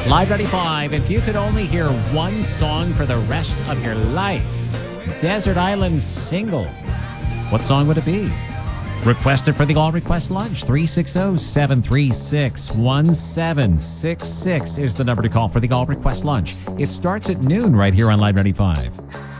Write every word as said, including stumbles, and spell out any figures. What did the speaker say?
Live ninety-five, if you could only hear one song for the rest of your life, Desert Island Single, what song would it be? Request it for the All Request Lunch. three six zero, seven three six, one seven six six is the number to call for the All Request Lunch. It starts at noon right here on Live ninety-five.